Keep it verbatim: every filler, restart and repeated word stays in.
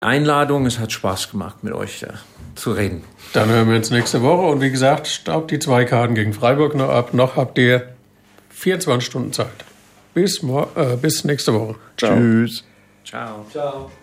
Einladung. Es hat Spaß gemacht, mit euch äh, zu reden. Dann hören wir uns nächste Woche. Und wie gesagt, staubt die zwei Karten gegen Freiburg noch ab. Noch habt ihr vierundzwanzig Stunden Zeit. Bis, äh, bis nächste Woche. Ciao. Tschüss. Ciao. Ciao.